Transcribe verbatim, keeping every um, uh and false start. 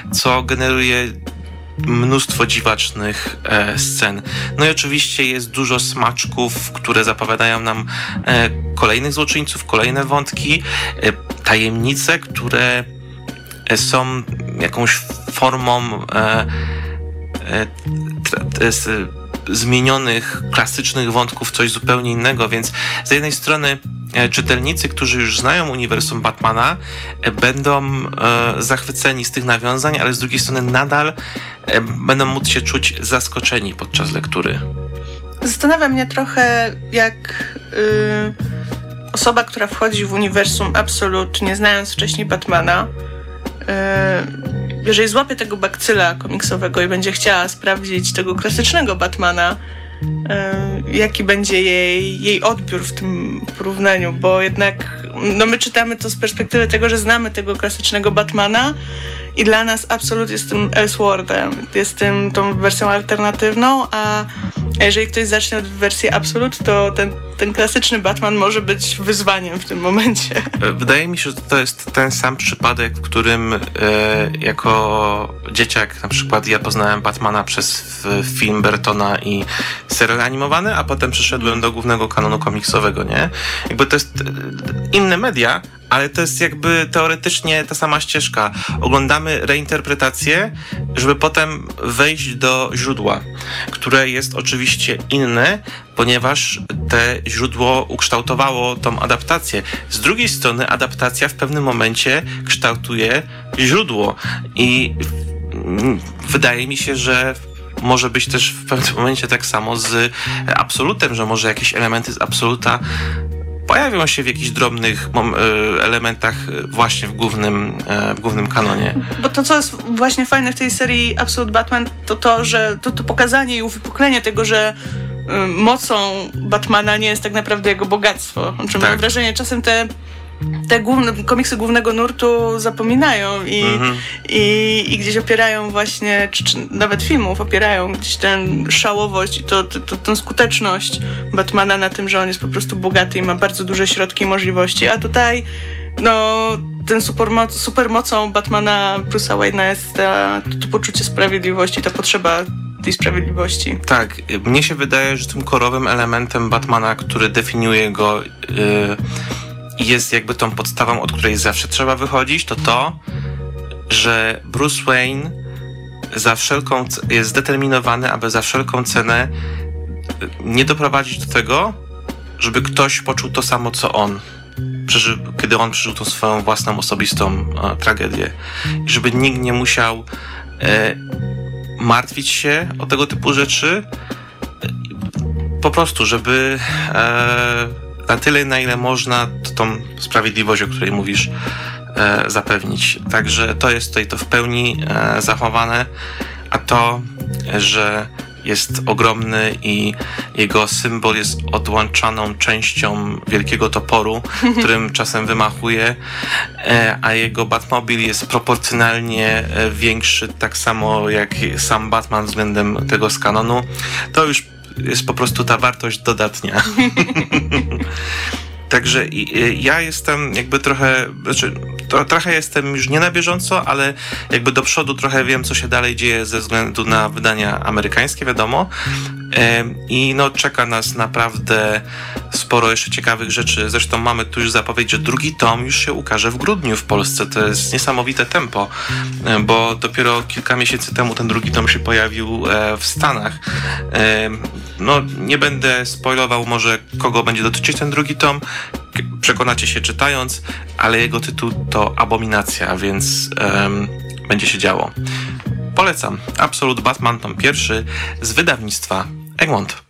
co generuje mnóstwo dziwacznych e, scen. No i oczywiście jest dużo smaczków, które zapowiadają nam e, kolejnych złoczyńców, kolejne wątki, e, tajemnice, które e, są jakąś formą e, e, tra, e, zmienionych, klasycznych wątków, coś zupełnie innego, więc z jednej strony czytelnicy, którzy już znają uniwersum Batmana, będą e, zachwyceni z tych nawiązań, ale z drugiej strony nadal e, będą móc się czuć zaskoczeni podczas lektury. Zastanawia mnie trochę, jak y, osoba, która wchodzi w uniwersum Absolute, nie znając wcześniej Batmana, y, jeżeli złapie tego bakcyla komiksowego i będzie chciała sprawdzić tego klasycznego Batmana, jaki będzie jej, jej odbiór w tym porównaniu, bo jednak no my czytamy to z perspektywy tego, że znamy tego klasycznego Batmana i dla nas Absolute jest tym Elseworldem, jest tym tą wersją alternatywną, a jeżeli ktoś zacznie od wersji Absolute, to ten, ten klasyczny Batman może być wyzwaniem w tym momencie. Wydaje mi się, że to jest ten sam przypadek, w którym e, jako dzieciak na przykład ja poznałem Batmana przez film Burtona i serial animowany, a potem przyszedłem do głównego kanonu komiksowego, nie? Jakby to jest inne media, ale to jest jakby teoretycznie ta sama ścieżka. Oglądamy reinterpretację, żeby potem wejść do źródła, które jest oczywiście inne, ponieważ te źródło ukształtowało tą adaptację. Z drugiej strony adaptacja w pewnym momencie kształtuje źródło i wydaje mi się, że może być też w pewnym momencie tak samo z Absolutem, że może jakieś elementy z Absoluta pojawią się w jakichś drobnych elementach właśnie w głównym, w głównym kanonie. Bo to, co jest właśnie fajne w tej serii Absolute Batman, to to, że to, to pokazanie i uwypuklenie tego, że mocą Batmana nie jest tak naprawdę jego bogactwo. Znaczy, tak. Mam wrażenie, czasem te te główne, komiksy głównego nurtu zapominają i, mm-hmm. i, i gdzieś opierają właśnie, czy, czy nawet filmów opierają gdzieś tę szałowość i to, to, to, tę skuteczność Batmana na tym, że on jest po prostu bogaty i ma bardzo duże środki i możliwości, a tutaj no ten supermoc, supermocą Batmana Bruce'a Wayne'a jest ta, to, to poczucie sprawiedliwości, ta potrzeba tej sprawiedliwości. Tak, mnie się wydaje, że tym korowym elementem Batmana, który definiuje go yy, jest jakby tą podstawą, od której zawsze trzeba wychodzić, to to, że Bruce Wayne za wszelką jest zdeterminowany, aby za wszelką cenę nie doprowadzić do tego, żeby ktoś poczuł to samo, co on, kiedy on przeżył tą swoją własną osobistą e, tragedię. I żeby nikt nie musiał e, martwić się o tego typu rzeczy, po prostu, żeby e, na tyle, na ile można, to tą sprawiedliwość, o której mówisz, e, zapewnić. Także to jest tutaj to w pełni e, zachowane, a to, że jest ogromny i jego symbol jest odłączaną częścią wielkiego toporu, którym czasem wymachuje, e, a jego Batmobil jest proporcjonalnie większy, tak samo jak sam Batman względem tego z kanonu, to już jest po prostu ta wartość dodatnia. Także ja jestem jakby trochę, znaczy to, trochę jestem już nie na bieżąco, ale jakby do przodu trochę wiem, co się dalej dzieje ze względu na wydania amerykańskie, wiadomo. I no czeka nas naprawdę sporo jeszcze ciekawych rzeczy. Zresztą mamy tu już zapowiedź, że drugi tom już się ukaże w grudniu w Polsce. To jest niesamowite tempo, bo dopiero kilka miesięcy temu ten drugi tom się pojawił w Stanach. No nie będę spoilował może, kogo będzie dotyczyć ten drugi tom. Przekonacie się czytając, ale jego tytuł to Abominacja, więc um, będzie się działo. Polecam. Absolute Batman tom pierwszy z wydawnictwa Egmont.